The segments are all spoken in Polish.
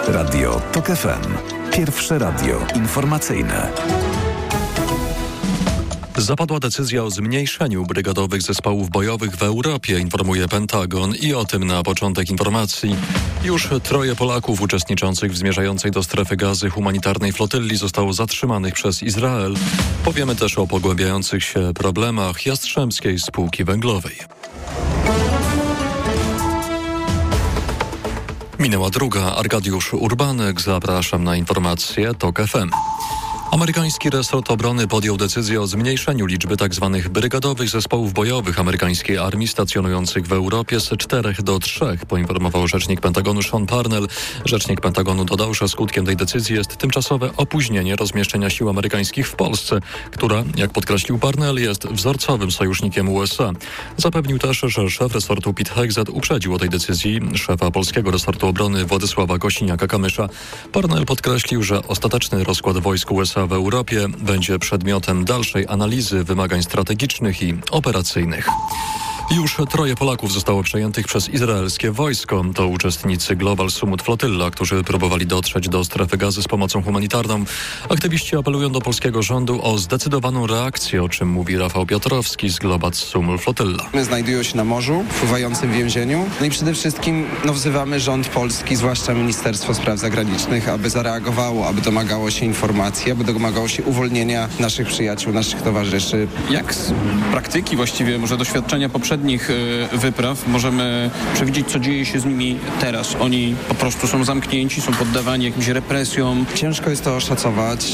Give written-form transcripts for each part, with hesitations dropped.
Radio TOK FM. Pierwsze radio informacyjne. Zapadła decyzja o zmniejszeniu brygadowych zespołów bojowych w Europie, informuje Pentagon, i o tym na początek informacji. Już 3 Polaków uczestniczących w zmierzającej do strefy Gazy humanitarnej flotylli zostało zatrzymanych przez Izrael. Powiemy też o pogłębiających się problemach Jastrzębskiej Spółki Węglowej. Minęła 2. Arkadiusz Urbanek. Zapraszam na informacje TOK FM. Amerykański resort obrony podjął decyzję o zmniejszeniu liczby tzw. brygadowych zespołów bojowych amerykańskiej armii stacjonujących w Europie z 4 do 3, poinformował rzecznik Pentagonu Sean Parnell. Rzecznik Pentagonu dodał, że skutkiem tej decyzji jest tymczasowe opóźnienie rozmieszczenia sił amerykańskich w Polsce, która, jak podkreślił Parnell, jest wzorcowym sojusznikiem USA. Zapewnił też, że szef resortu Pete Hegseth uprzedził o tej decyzji szefa polskiego resortu obrony Władysława Kosiniaka-Kamysza. Parnell podkreślił, że ostateczny rozkład wojsk USA w Europie będzie przedmiotem dalszej analizy wymagań strategicznych i operacyjnych. Już 3 Polaków zostało przejętych przez izraelskie wojsko. To uczestnicy Global Summit Flotilla, którzy próbowali dotrzeć do strefy Gazy z pomocą humanitarną. Aktywiści apelują do polskiego rządu o zdecydowaną reakcję, o czym mówi Rafał Piotrowski z Global Summit Flotilla. Znajdują się na morzu, w pływającym więzieniu. No i przede wszystkim wzywamy rząd polski, zwłaszcza Ministerstwo Spraw Zagranicznych, aby zareagowało, aby domagało się informacji, aby domagało się uwolnienia naszych przyjaciół, naszych towarzyszy. Jak z praktyki, właściwie może doświadczenia poprzednich wypraw możemy przewidzieć, co dzieje się z nimi teraz? Oni po prostu są zamknięci, są poddawani jakimś represjom. Ciężko jest to oszacować.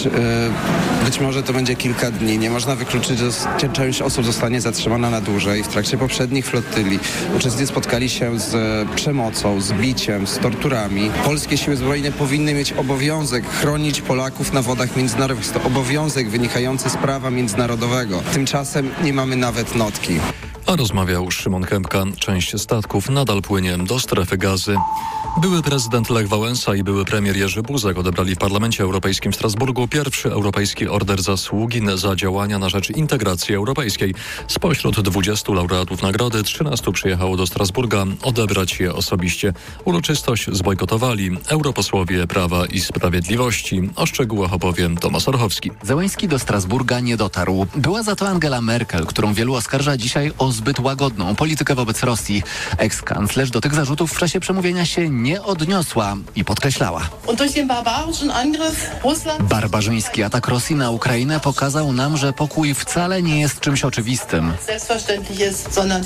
Być może to będzie kilka dni. Nie można wykluczyć, że część osób zostanie zatrzymana na dłużej. W trakcie poprzednich flotyli uczestnicy spotkali się z przemocą, z biciem, z torturami. Polskie siły zbrojne powinny mieć obowiązek chronić Polaków na wodach międzynarodowych. Jest to obowiązek wynikający z prawa międzynarodowego. Tymczasem nie mamy nawet notki. A rozmawiał Szymon Kępka. Część statków nadal płynie do strefy Gazy. Były prezydent Lech Wałęsa i były premier Jerzy Buzek odebrali w Parlamencie Europejskim w Strasburgu pierwszy europejski order zasługi za działania na rzecz integracji europejskiej. Spośród 20 laureatów nagrody 13 przyjechało do Strasburga odebrać je osobiście. Uroczystość zbojkotowali europosłowie Prawa i Sprawiedliwości. O szczegółach opowie Tomasz Orchowski. Zełenski do Strasburga nie dotarł. Była za to Angela Merkel, którą wielu oskarża dzisiaj o zbyt łagodną politykę wobec Rosji. Eks-kanclerz do tych zarzutów w czasie przemówienia się nie odniosła i podkreślała. Barbarzyński atak Rosji na Ukrainę pokazał nam, że pokój wcale nie jest czymś oczywistym.